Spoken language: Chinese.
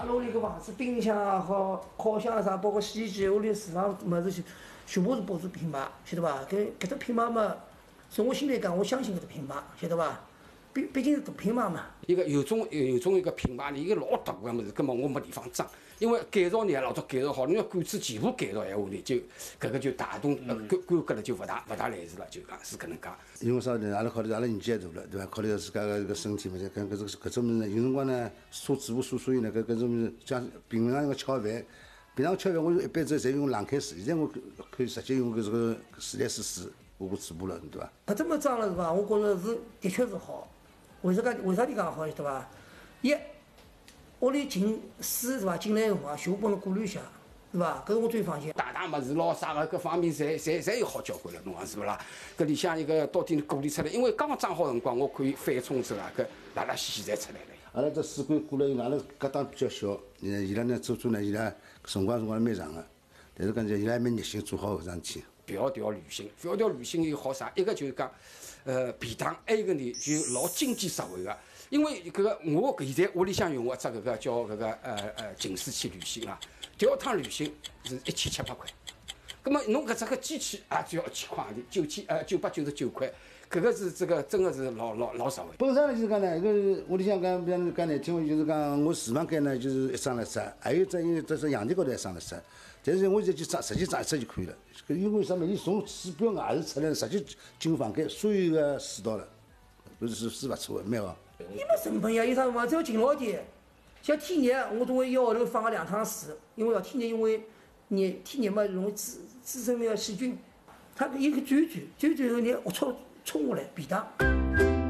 阿拉屋里个房子，冰箱也好，烤箱啊啥，包括洗衣机，屋里厨房物事全部是保持品牌，晓得伐？搿只品牌嘛，从我心里讲，我相信搿只品牌，晓得伐？毕竟是大品牌嘛。 一个有种一个品牌，一个老大个物事，根本我没地方装。因为改造呢，老早改造好，你要管子全部改造闲话呢，就搿个就大动规格了，就勿大来事了，就讲是搿能介。 因为啥呢？阿拉考虑阿拉年纪也大了，对伐？考虑到自家个搿身体嘛，搿种物事呢，有辰光呢，做主妇所以呢，搿种物事像平常个吃好饭，平常吃饭我一般侪用冷开水，现在我可以直接用搿个自来水我嘴巴了，对伐？ 搿这么装了是伐？我觉着是的确是好。为啥地讲好，晓得伐？一，屋里进水是伐？进来个辰光全部帮侬过滤一下，是伐？搿是我最放心。 大物事咯，啥个各方面侪有好交关了，侬讲是勿啦？搿里向一个到底过滤出来，因为刚刚装好辰光，我可以翻冲之啦，搿拉拉稀侪出来了。 阿拉只水管过来，阿拉隔档比较小，伊拉呢做呢，伊拉辰光蛮长个，但是讲伊拉蛮热心做好搿桩事体。 迢迢旅行有好啥？一个就是讲，便当；还有一个呢，就老经济实惠个。因为搿个我现在屋里向用个只搿个叫搿个净水器旅行啊，第二趟旅行是1700块。葛末侬搿只个机器也只要1000块钿，999块，搿个是这个真个是老实惠。 本身呢就是讲呢，搿屋里向讲比方讲难听话，就是讲我厨房间呢就是一张了塞，还有只因为这阳台高头一张了塞。但是我现在就直接装一只就可以了，因为啥么？伊从水表外头出来，直接进房间，所有个水道了，搿是勿错的，蛮好。 伊没成本呀，有啥辰光只要勤劳点。像天热，我总归一个号头放个2趟水，因为天热，因为天热嘛容易滋生那个细菌，它一个转后你龌龊冲下来便当。